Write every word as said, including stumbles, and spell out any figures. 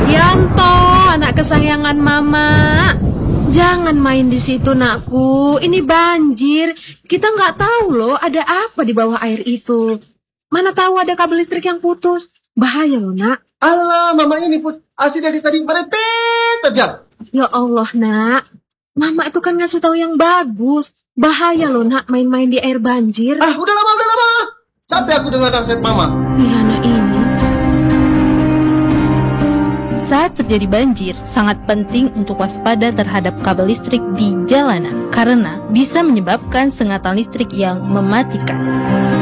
Yanto, anak kesayangan mama. Jangan main di situ, nakku. Ini banjir. Kita nggak tahu loh ada apa di bawah air itu. Mana tahu ada kabel listrik yang putus. Bahaya loh, nak. Alah, mama ini pun asli dari tadi merepet aja. Ya Allah, nak. Mama itu kan ngasih tahu yang bagus. Bahaya loh, nak, main-main di air banjir. Ah, udah lama, udah lama. Capek aku dengar nasihat mama. Ih, anak ini. Saat terjadi banjir, sangat penting untuk waspada terhadap kabel listrik di jalanan karena bisa menyebabkan sengatan listrik yang mematikan.